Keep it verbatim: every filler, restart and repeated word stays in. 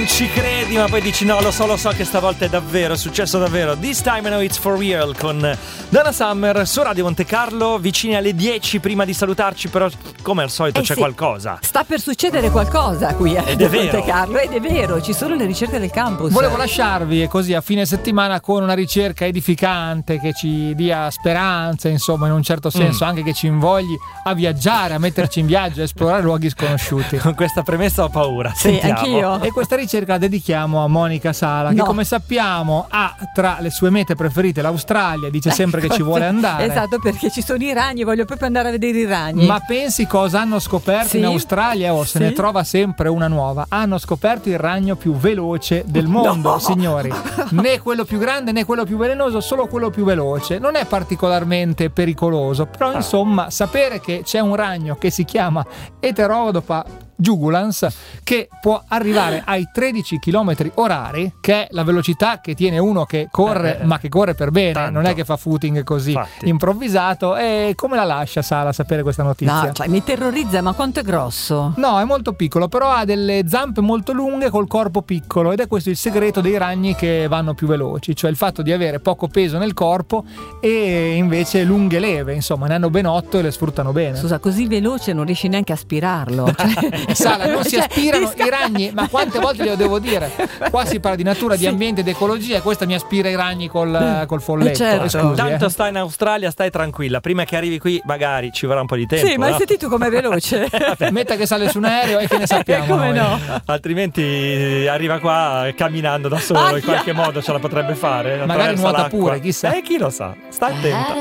ci credi, ma poi dici no, lo so, lo so che stavolta è davvero, è successo davvero. This time I know it's for real con Donna Summer su Radio Monte Carlo, vicini alle dieci. Prima di salutarci però come al solito eh c'è sì, qualcosa. Sta per succedere qualcosa qui a Ed è Monte vero. Carlo, ed è vero, ci sono le ricerche del campus. Volevo lasciarvi così a fine settimana con una ricerca edificante che ci dia speranza, insomma, in un certo senso, mm. anche che ci invogli a viaggiare, a metterci in viaggio, a esplorare luoghi sconosciuti. Con questa premessa ho paura. Sì, Sentiamo. anch'io. E questa ricerca la dedichiamo a Monica Sala, No. che come sappiamo ha tra le sue mete preferite l'Australia, dice sempre che ci vuole andare. Esatto, perché ci sono i ragni, voglio proprio andare a vedere i ragni. Ma pensi cosa hanno scoperto Sì. in Australia? Oh, se Sì. ne trova sempre una nuova. Hanno scoperto il ragno più veloce del mondo, No. signori. Né quello più grande né quello più velenoso, solo quello più veloce. Non è particolarmente pericoloso, però insomma sapere che c'è un ragno che si chiama Heterodopa jugulans, che può arrivare ai tredici chilometri orari, che è la velocità che tiene uno che corre, Eh, ma che corre per bene, tanto. non è che fa footing così Infatti. improvvisato. E come la lascia Sala sapere questa notizia? No, cioè, mi terrorizza, ma quanto è grosso? No, è molto piccolo, però ha delle zampe molto lunghe col corpo piccolo, ed è questo il segreto dei ragni che vanno più veloci, cioè il fatto di avere poco peso nel corpo e invece lunghe leve, insomma, ne hanno ben otto e le sfruttano bene. Scusa, così veloce non riesci neanche a aspirarlo. Cioè... Sala, non si Cioè, aspirano ti sca- i ragni, ma quante volte glielo devo dire? Qua si parla di natura, di Sì. ambiente, di ecologia, e questa mi aspira i ragni col, col folletto. Certo. eh, scusi, Tanto eh. stai in Australia, stai tranquilla. Prima che arrivi qui magari ci vorrà un po' di tempo. Sì, ma no? senti tu com'è veloce. Metta che sale su un aereo e che ne sappiamo Come noi. no? Altrimenti arriva qua camminando da solo, in Aia. qualche modo ce la potrebbe fare. Magari attraverso nuota l'acqua. pure, chissà. Eh, chi lo sa. Sta attento.